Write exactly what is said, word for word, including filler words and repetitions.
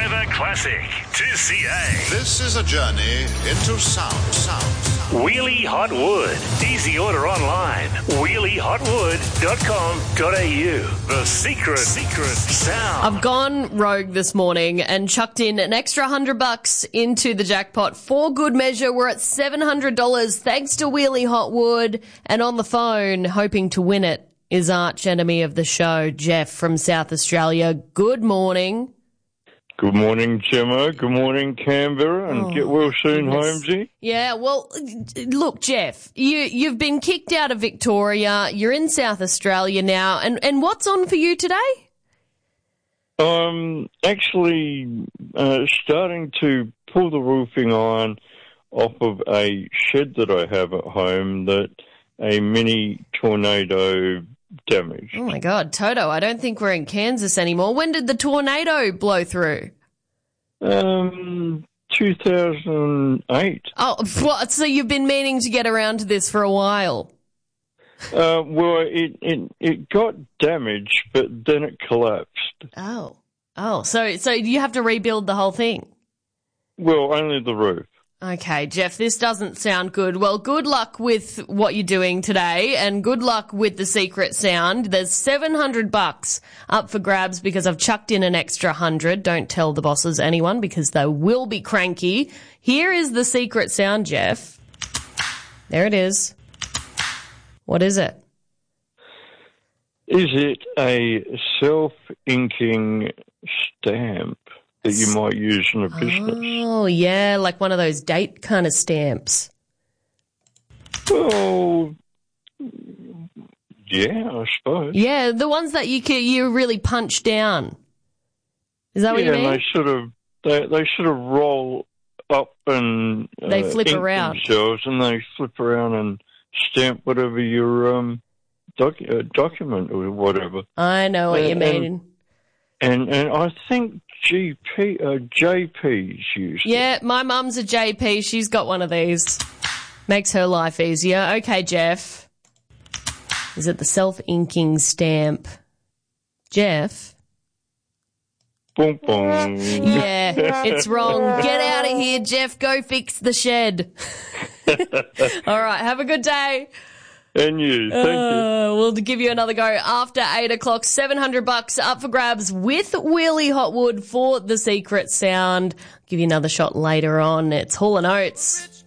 Forever Classic two C A. This is a journey into sound. Sound. Wheelie Hot Wood. Easy order online. wheelie hot wood dot com dot a u. The secret, secret sound. I've gone rogue this morning and chucked in an extra hundred bucks into the jackpot. For good measure, we're at seven hundred dollars thanks to Wheelie Hot Wood. And on the phone, hoping to win it, is arch enemy of the show, Jeff from South Australia. Good morning. Good morning, Gemma. Good morning, Canberra, and Oh, get well soon, goodness. Holmesy. Yeah, well, look, Jeff, you, you've been kicked out of Victoria. You're in South Australia now. And, and what's on for you today? I'm actually uh, starting to pull the roofing iron off of a shed that I have at home that a mini tornado damaged. Oh, my God, Toto, I don't think we're in Kansas anymore. When did the tornado blow through? Um, two thousand eight. Oh, what? So you've been meaning to get around to this for a while. Uh, well, it, it it got damaged, but then it collapsed. Oh. Oh, so so you have to rebuild the whole thing? Well, only the roof. Okay, Jeff, this doesn't sound good. Well, good luck with what you're doing today and good luck with the secret sound. There's seven hundred bucks up for grabs because I've chucked in an extra one hundred. Don't tell the bosses, anyone, because they will be cranky. Here is the secret sound, Jeff. There it is. What is it? Is it a self-inking stamp that you might use in a business? Oh, yeah, like one of those date kind of stamps. Well, yeah, I suppose. Yeah, the ones that you can, you really punch down. Is that what yeah, you mean? and they sort of they they sort of roll up and uh, They flip ink around. themselves, and they flip around and stamp whatever your um doc- uh, document or whatever. I know what And- you mean. And and I think G P uh, J P's used it. Yeah, my mum's a J P. She's got one of these. Makes her life easier. Okay, Jeff. Is it the self-inking stamp? Jeff? Boom, boom. Yeah, it's wrong. Get out of here, Jeff. Go fix the shed. All right, have a good day. And you, thank you. Uh, we'll give you another go after eight o'clock. seven hundred bucks up for grabs with Wheelie Hot Wood for the secret sound. Give you another shot later on. It's Hall and Oates.